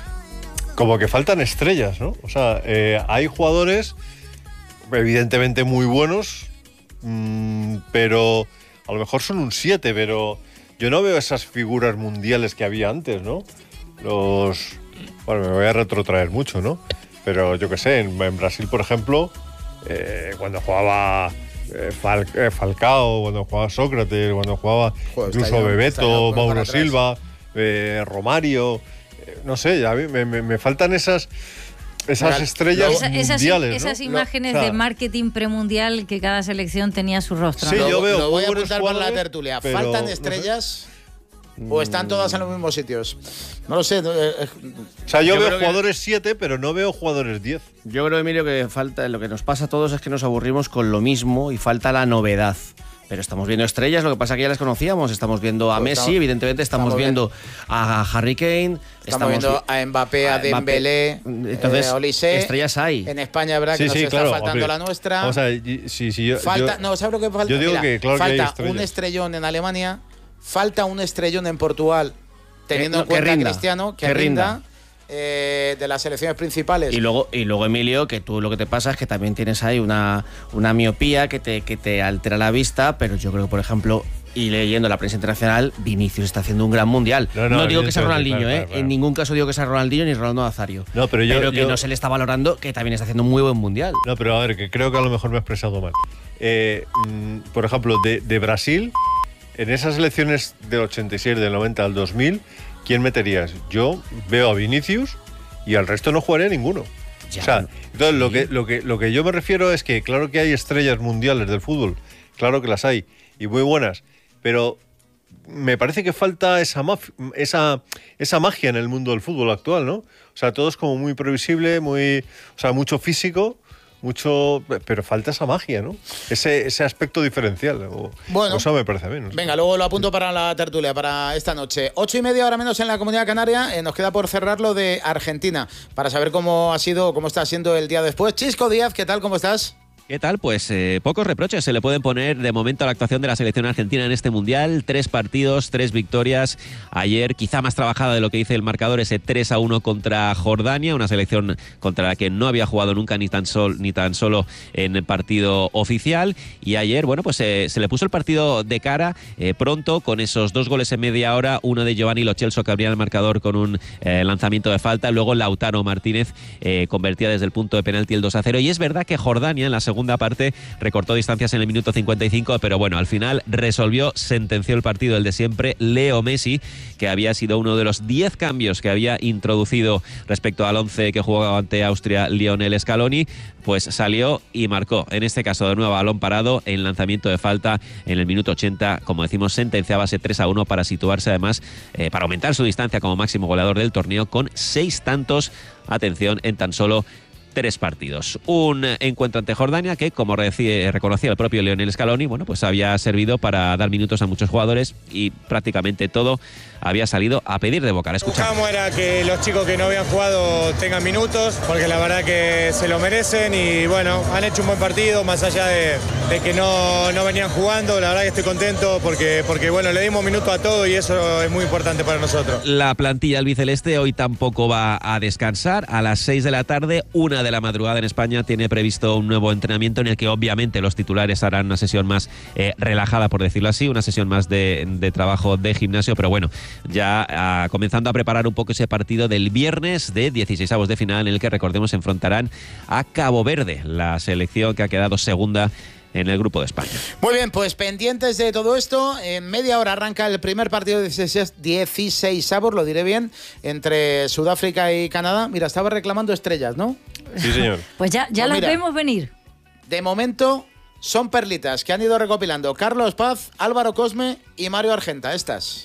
como que faltan estrellas, ¿no? O sea, eh, hay jugadores evidentemente muy buenos, mmm, pero a lo mejor son un siete, pero yo no veo esas figuras mundiales que había antes, ¿no? Los... Bueno, me voy a retrotraer mucho, ¿no? Pero yo qué sé, en, en Brasil, por ejemplo, eh, cuando jugaba... Fal, eh, Falcao, cuando jugaba Sócrates, cuando jugaba Joder, incluso yo, Bebeto, Mauro Silva, eh, Romario, eh, no sé, a mí me, me, me faltan esas esas Mira, estrellas esa, mundiales, esas, ¿no? esas imágenes o sea, de marketing premundial que cada selección tenía su rostro. Sí, ¿no? yo veo. Lo voy a apuntar para la tertulia. Pero, ¿Faltan estrellas? No sé. ¿O están todas en los mismos sitios? No lo sé. Eh, eh. O sea, yo, yo veo jugadores siete, pero no veo jugadores diez. Yo creo, Emilio, que falta, lo que nos pasa a todos es que nos aburrimos con lo mismo y falta la novedad. Pero estamos viendo estrellas, lo que pasa es que ya las conocíamos. Estamos viendo a pues Messi, estamos, evidentemente, estamos, estamos viendo bien. a Harry Kane. Estamos, estamos viendo a Mbappé, a Dembélé, entonces, eh, Olise. Estrellas hay. En España, ¿verdad? Que sí, nos sí, está claro, faltando hombre, la nuestra. Vamos a ver, sí, sí, yo, falta, yo, no, ¿sabes lo que falta? Yo digo Mira, que, claro falta que hay un estrellón en Alemania, falta un estrellón en Portugal, teniendo que, en cuenta que rinda, Cristiano, que, que rinda. rinda. Eh, de las selecciones principales. Y luego, y luego, Emilio, que tú lo que te pasa es que también tienes ahí una, una miopía que te, que te altera la vista, pero yo creo que, por ejemplo, Y leyendo la prensa internacional, Vinicius está haciendo un gran mundial. No, no, no digo que sea Ronaldinho, claro, ¿eh? Claro, claro. En ningún caso digo que sea Ronaldinho ni Ronaldo Nazario. No, pero yo, pero que yo... no se le está valorando, que también está haciendo un muy buen mundial. No, pero a ver, que creo que a lo mejor me he expresado mal. Eh, por ejemplo, de, de Brasil, en esas elecciones del ochenta y seis, del noventa al dos mil, ¿quién meterías? Yo veo a Vinicius y al resto no jugaría ninguno. Ya, o sea, entonces sí. lo, que, lo, que, lo que yo me refiero es que claro que hay estrellas mundiales del fútbol, claro que las hay, y muy buenas, pero me parece que falta esa, esa, esa magia en el mundo del fútbol actual, ¿no? O sea, todo es como muy previsible, muy, o sea, mucho físico, mucho, pero falta esa magia, ¿no? Ese, ese aspecto diferencial. O, bueno, eso me parece bien. ¿No? Venga, luego lo apunto para la tertulia, para esta noche. Ocho y media, ahora menos en la Comunidad Canaria. Eh, nos queda por cerrar lo de Argentina, para saber cómo ha sido, cómo está siendo el día después. Chisco Díaz, ¿qué tal? ¿Cómo estás? ¿Qué tal? Pues eh, pocos reproches se le pueden poner de momento a la actuación de la selección argentina en este Mundial. Tres partidos, tres victorias. Ayer quizá más trabajada de lo que dice el marcador, ese tres a uno contra Jordania, una selección contra la que no había jugado nunca ni tan, sol, ni tan solo en el partido oficial. Y ayer, bueno, pues eh, se le puso el partido de cara eh, pronto con esos dos goles en media hora, uno de Giovanni Lo Celso que abría el marcador con un eh, lanzamiento de falta, luego Lautaro Martínez eh, convertía desde el punto de penalti el dos a cero. Y es verdad que Jordania en la segunda segunda parte recortó distancias en el minuto cincuenta y cinco, pero bueno, al final resolvió, sentenció el partido el de siempre, Leo Messi, que había sido uno de los diez cambios que había introducido respecto al once que jugaba ante Austria Lionel Scaloni, pues salió y marcó, en este caso de nuevo balón parado en lanzamiento de falta en el minuto ochenta, como decimos, sentenciaba ese tres a uno para situarse además, eh, para aumentar su distancia como máximo goleador del torneo con seis tantos, atención, en tan solo tres partidos. Un encuentro ante Jordania que, como reconocía el propio Lionel Scaloni, bueno, pues había servido para dar minutos a muchos jugadores y prácticamente todo había salido a pedir de boca. Escuchamos. Buscamos era que los chicos que no habían jugado tengan minutos, porque la verdad que se lo merecen y bueno, han hecho un buen partido, más allá de, de que no, no venían jugando. La verdad que estoy contento porque, porque bueno, le dimos minutos a todo y eso es muy importante para nosotros. La plantilla albiceleste hoy tampoco va a descansar. A las seis de la tarde, una de la madrugada en España, tiene previsto un nuevo entrenamiento en el que obviamente los titulares harán una sesión más eh, relajada, por decirlo así, una sesión más de, de trabajo de gimnasio, pero bueno, ya ah, comenzando a preparar un poco ese partido del viernes de dieciseisavos de final, en el que, recordemos, enfrentarán a Cabo Verde, la selección que ha quedado segunda en el grupo de España. Muy bien, pues pendientes de todo esto, en media hora arranca el primer partido de dieciseisavos, lo diré bien, entre Sudáfrica y Canadá. Mira, estaba reclamando estrellas, ¿no? Sí, señor. Pues ya, ya pues las mira, vemos venir. De momento son perlitas que han ido recopilando Carlos Paz, Álvaro Cosme y Mario Argenta. Estas.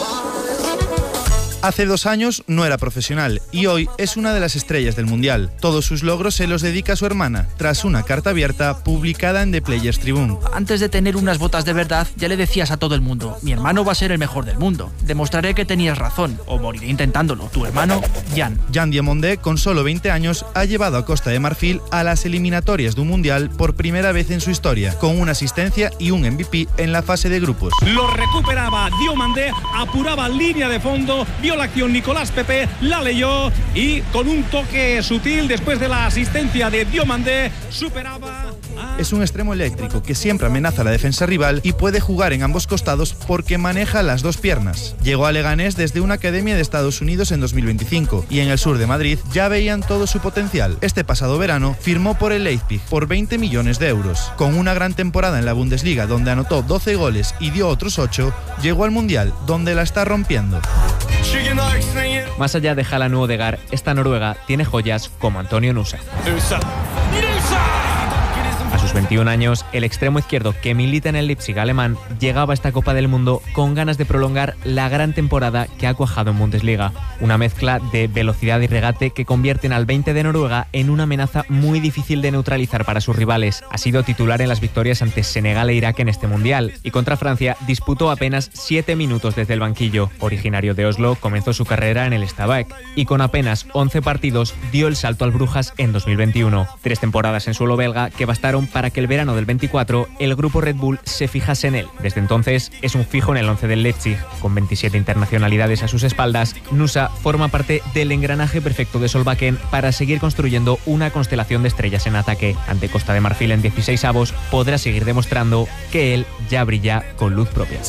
Hace dos años no era profesional y hoy es una de las estrellas del Mundial. Todos sus logros se los dedica a su hermana, tras una carta abierta publicada en The Players Tribune. Antes de tener unas botas de verdad, ya le decías a todo el mundo: mi hermano va a ser el mejor del mundo. Demostraré que tenías razón, o moriré intentándolo. Tu hermano, Jan. Jan Diomondé, con solo veinte años, ha llevado a Costa de Marfil a las eliminatorias de un Mundial por primera vez en su historia, con una asistencia y un M V P en la fase de grupos. Lo recuperaba Diomandé, apuraba línea de fondo, vio la acción Nicolás Pepe, la leyó y con un toque sutil después de la asistencia de Diomandé superaba a... Es un extremo eléctrico que siempre amenaza a la defensa rival y puede jugar en ambos costados porque maneja las dos piernas. Llegó a Leganés desde una academia de Estados Unidos en dos mil veinticinco y en el sur de Madrid ya veían todo su potencial. Este pasado verano firmó por el Leipzig por veinte millones de euros. Con una gran temporada en la Bundesliga donde anotó doce goles y dio otros ocho, llegó al Mundial donde la está rompiendo. Más allá de Haaland u Odegaard, esta Noruega tiene joyas como Antonio Nusa. A sus veintiún años, el extremo izquierdo que milita en el Leipzig alemán llegaba a esta Copa del Mundo con ganas de prolongar la gran temporada que ha cuajado en Bundesliga. Una mezcla de velocidad y regate que convierten al veinte de Noruega en una amenaza muy difícil de neutralizar para sus rivales. Ha sido titular en las victorias ante Senegal e Irak en este Mundial y contra Francia disputó apenas siete minutos desde el banquillo. Originario de Oslo, comenzó su carrera en el Stabæk y con apenas once partidos dio el salto al Brujas en dos mil veintiuno. Tres temporadas en suelo belga que bastaron para que el verano del veinticuatro el grupo Red Bull se fijase en él. Desde entonces es un fijo en el once del Leipzig. Con veintisiete internacionalidades a sus espaldas, Nusa Suiza forma parte del engranaje perfecto de Solbakken para seguir construyendo una constelación de estrellas en ataque. Ante Costa de Marfil en dieciséis avos podrá seguir demostrando que él ya brilla con luz propia.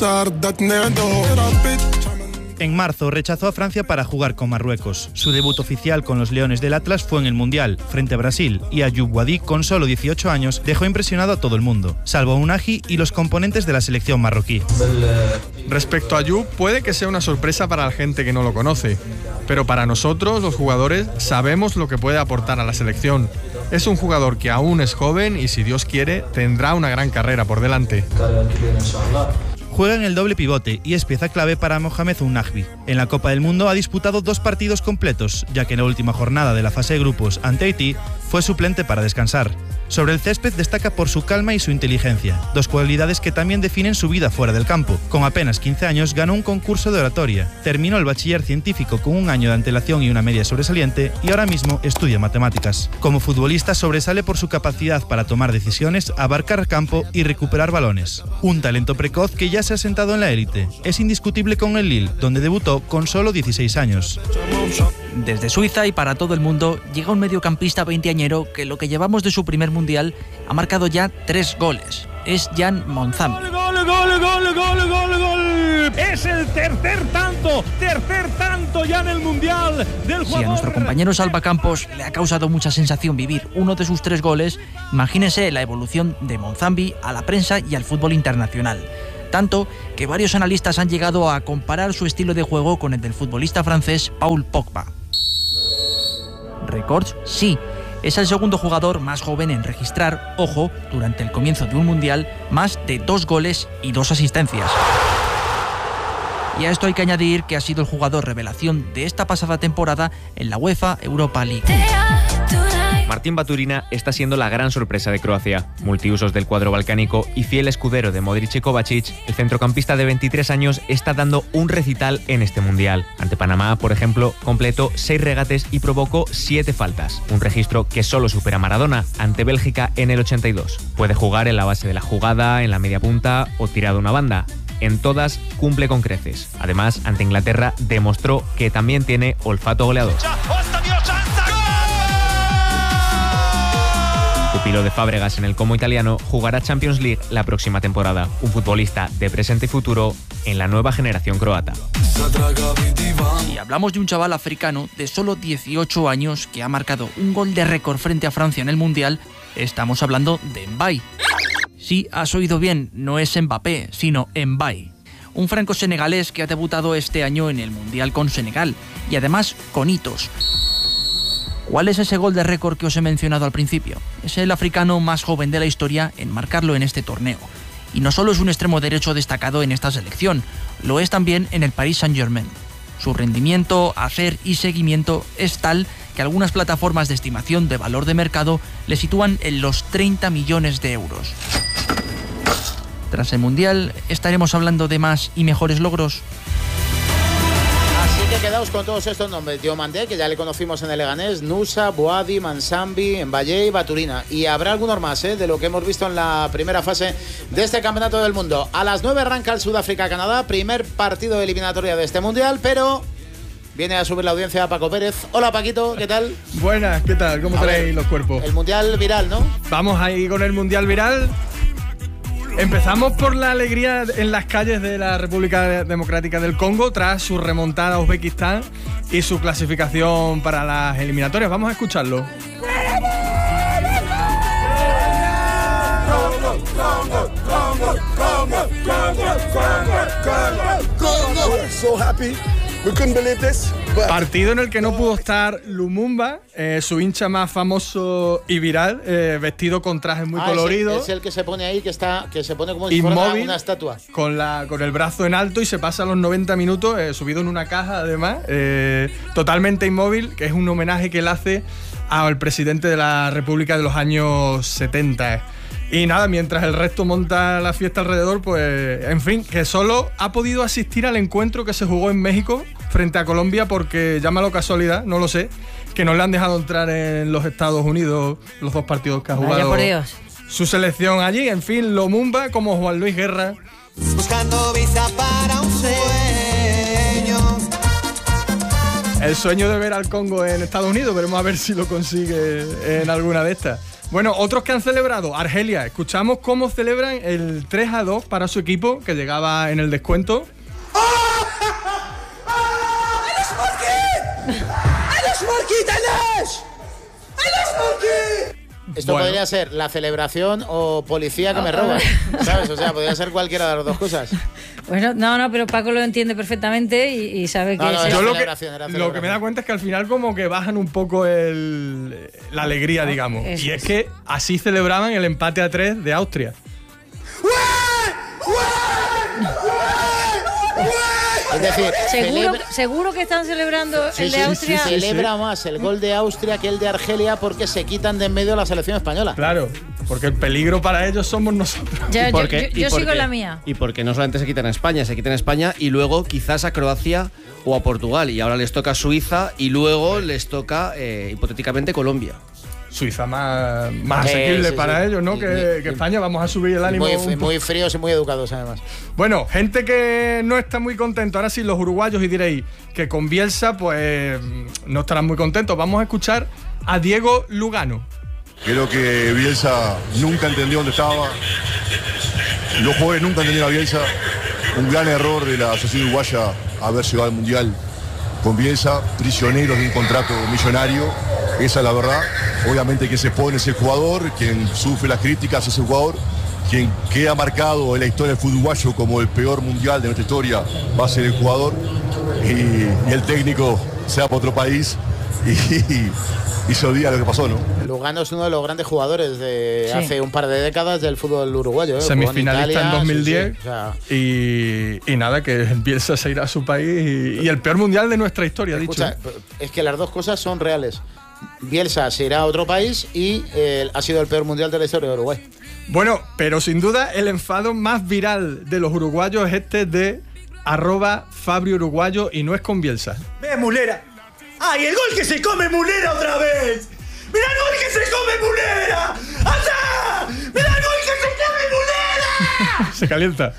En marzo rechazó a Francia para jugar con Marruecos. Su debut oficial con los Leones del Atlas fue en el Mundial, frente a Brasil, y Ayoub Wadi, con solo dieciocho años, dejó impresionado a todo el mundo, salvo a Unagi y los componentes de la selección marroquí. Respecto a Ayoub, puede que sea una sorpresa para la gente que no lo conoce, pero para nosotros, los jugadores, sabemos lo que puede aportar a la selección. Es un jugador que aún es joven y, si Dios quiere, tendrá una gran carrera por delante. Juega en el doble pivote y es pieza clave para Mohamed Unagbi. En la Copa del Mundo ha disputado dos partidos completos, ya que en la última jornada de la fase de grupos ante Haití fue suplente para descansar. Sobre el césped destaca por su calma y su inteligencia, dos cualidades que también definen su vida fuera del campo. Con apenas quince años ganó un concurso de oratoria, terminó el bachiller científico con un año de antelación y una media sobresaliente y ahora mismo estudia matemáticas. Como futbolista sobresale por su capacidad para tomar decisiones, abarcar campo y recuperar balones. Un talento precoz que ya se ha sentado en la élite. Es indiscutible con el Lille, donde debutó con solo dieciséis años. Desde Suiza y para todo el mundo llega un mediocampista veinteañero que lo que llevamos de su primer mundial ha marcado ya tres goles. Es Jan Monzambi. ¡Gol, gol, gol, gol, gol, gol! Es el tercer tanto, tercer tanto ya en el mundial del jugador. Si a nuestro compañero Salva Campos le ha causado mucha sensación vivir uno de sus tres goles, imagínese la evolución de Monzambi a la prensa y al fútbol internacional. Tanto que varios analistas han llegado a comparar su estilo de juego con el del futbolista francés Paul Pogba. Records, sí. Es el segundo jugador más joven en registrar, ojo, durante el comienzo de un mundial, más de dos goles y dos asistencias. Y a esto hay que añadir que ha sido el jugador revelación de esta pasada temporada en la UEFA Europa League. Martín Baturina está siendo la gran sorpresa de Croacia. Multiusos del cuadro balcánico y fiel escudero de Modric y Kovacic, el centrocampista de veintitrés años está dando un recital en este mundial. Ante Panamá, por ejemplo, completó seis regates y provocó siete faltas, un registro que solo supera Maradona ante Bélgica en el ochenta y dos. Puede jugar en la base de la jugada, en la media punta o tirado una banda. En todas cumple con creces. Además, ante Inglaterra demostró que también tiene olfato goleador. Pupilo de Fábregas en el Como italiano, jugará Champions League la próxima temporada. Un futbolista de presente y futuro en la nueva generación croata. Y hablamos de un chaval africano de solo dieciocho años que ha marcado un gol de récord frente a Francia en el Mundial. Estamos hablando de Mbaye. Sí, has oído bien, no es Mbappé, sino Mbaye. Un franco-senegalés que ha debutado este año en el Mundial con Senegal y además con hitos. ¿Cuál es ese gol de récord que os he mencionado al principio? Es el africano más joven de la historia en marcarlo en este torneo. Y no solo es un extremo derecho destacado en esta selección, lo es también en el Paris Saint-Germain. Su rendimiento, hacer y seguimiento es tal que algunas plataformas de estimación de valor de mercado le sitúan en los treinta millones de euros. Tras el Mundial, ¿estaremos hablando de más y mejores logros? Así que quedaos con todos estos nombres. Diomandé, que ya le conocimos en el Leganés, Nusa, Boadi, Mansambi, Mbaye y Baturina. Y habrá algunos más, ¿eh?, de lo que hemos visto en la primera fase de este Campeonato del Mundo. A las nueve arranca el Sudáfrica-Canadá, primer partido de eliminatoria de este Mundial, pero viene a subir la audiencia a Paco Pérez. Hola, Paquito, ¿qué tal? Buenas, ¿qué tal? ¿Cómo traéis los cuerpos? El Mundial viral, ¿no? Vamos ahí con el Mundial viral. Empezamos por la alegría en las calles de la República Democrática del Congo tras su remontada a Uzbekistán y su clasificación para las eliminatorias. Vamos a escucharlo. Congo, Congo, Congo, Congo, Congo, Congo, Congo. We're so happy. We couldn't believe this. But... Partido en el que no pudo estar Lumumba, eh, su hincha más famoso y viral, eh, vestido con trajes muy ah, coloridos. Es el, es el que se pone ahí, que está, que se pone como si fuera una, una estatua. Con, la, con el brazo en alto y se pasa los noventa minutos eh, subido en una caja, además, eh, totalmente inmóvil, que es un homenaje que él hace al presidente de la República de los años setenta. Y nada, mientras el resto monta la fiesta alrededor, pues, en fin, que solo ha podido asistir al encuentro que se jugó en México frente a Colombia porque, llámalo casualidad, no lo sé, que no le han dejado entrar en los Estados Unidos los dos partidos que ha jugado por Dios. Su selección allí. En fin, Lumumba como Juan Luis Guerra. Buscando visa para un sueño. el sueño de ver al Congo en Estados Unidos. Veremos a ver si lo consigue en alguna de estas. Bueno, otros que han celebrado, Argelia. Escuchamos cómo celebran el tres a dos para su equipo, que llegaba en el descuento. Esto Bueno. podría ser la celebración o policía que me roba, ¿sabes? O sea, podría ser cualquiera de las dos cosas. Bueno, no, no, pero Paco lo entiende perfectamente y, y sabe que... No, no, es- Yo lo que, celebración, era lo celebración. que me da cuenta es que al final como que bajan un poco el, la alegría, digamos. eso Y es es. que así celebraban el empate a tres de Austria. Es decir, Seguro, celebra- seguro que están celebrando Sí, el de sí, Austria. sí, celebra más el gol de Austria que el de Argelia porque se quitan de en medio la selección española. Claro, porque el peligro para ellos somos nosotros. Ya, ¿Y yo por qué? yo- ¿Y yo por sigo qué? la mía. Y porque no solamente se quitan a España, se quitan a España y luego quizás a Croacia o a Portugal. Y ahora les toca Suiza y luego les toca, eh, hipotéticamente, Colombia. Suiza más, más Eh, asequible sí, para sí. ellos, ¿no? Y- que, y- que España. Vamos a subir el ánimo. Muy, un poco. muy fríos y muy educados, además. Bueno, gente que no está muy contento. Ahora sí, los uruguayos, y diréis que con Bielsa, pues no estarán muy contentos. Vamos a escuchar a Diego Lugano. Creo que Bielsa nunca entendió dónde estaba. Los jugadores nunca entendieron a Bielsa. Un gran error de la Asociación Uruguaya haber llegado al Mundial con Bielsa, prisioneros de un contrato millonario. Esa es la verdad. Obviamente quien se pone es el jugador, quien sufre las críticas es el jugador, quien queda marcado en la historia del fútbol uruguayo como el peor mundial de nuestra historia va a ser el jugador y, y el técnico sea para otro país y, y se olvida lo que pasó, ¿no? Lugano es uno de los grandes jugadores de Sí. hace un par de décadas del fútbol uruguayo. ¿eh? Jugó en Semifinalista Italia, en dos mil diez. sí, sí. O sea, Y, y nada, que Bielsa se irá a su país. Y, y el peor mundial de nuestra historia, ha dicho. escucha, es que las dos cosas son reales. Bielsa se irá a otro país y eh, ha sido el peor mundial de la historia de Uruguay. Bueno, pero sin duda el enfado más viral de los uruguayos es este de arroba Fabri Uruguayo, y no es con Bielsa. ¡Ve, Mulera! ¡Ay, el gol que se come Mulera otra vez! ¡Mira el gol que se come Mulera! ¡Allá! ¡Mira el gol que se come Mulera! Se calienta.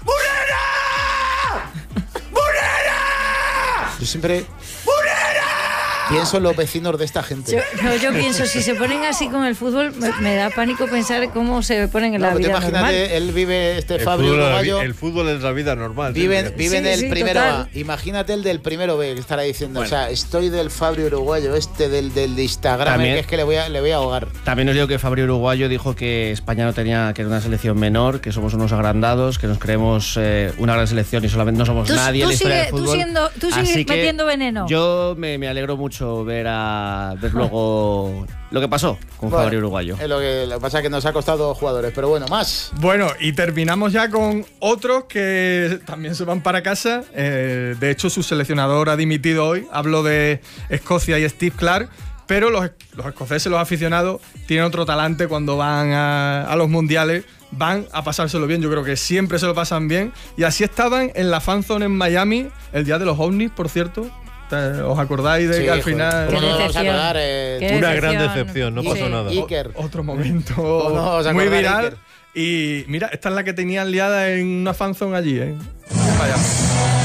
Yo siempre pienso en los vecinos de esta gente. Yo, no, yo pienso, si se ponen así con el fútbol, me, me da pánico pensar cómo se ponen en No, la pero tú vida imagínate, normal. él vive, este El Fabio fútbol, es la uruguayo, vi- el fútbol es la vida normal. vive, siempre. vive en Sí, el sí, primero total. A. Imagínate el del primero B, que estará diciendo. O sea, estoy del Fabio uruguayo, este del, del de Instagram, También- que es que le voy a, le voy a ahogar. También os digo que Fabri Uruguayo dijo que España no tenía, que era una selección menor, que somos unos agrandados, que nos creemos eh, una gran selección y solamente no somos Tú, nadie en tú la historia sigue- del tú fútbol. siendo- tú Así sigues que metiendo veneno. Yo me, me alegro mucho ver a ver luego lo que pasó con Bueno, Fabri Uruguayo. Es lo, que, lo que pasa es que nos ha costado jugadores, pero bueno, más. Bueno, y terminamos ya con otros que también se van para casa. Eh, de hecho, su seleccionador ha dimitido hoy. Hablo de Escocia y Steve Clarke. Pero los, los escoceses, los aficionados, tienen otro talante cuando van a, a los mundiales. Van a pasárselo bien. Yo creo que siempre se lo pasan bien. Y así estaban en la Fan Zone en Miami, el día de los ovnis, por cierto. ¿Os acordáis de Sí, que al joder. final... ¿Cómo no nos vamos a acordar, eh, Qué Una gran decepción. decepción, no Sí, pasó nada. Iker. Otro momento ¿Cómo no os muy acordáis, viral. Iker? Y mira, esta es la que tenían liada en una fanzone allí, ¿eh? En Miami.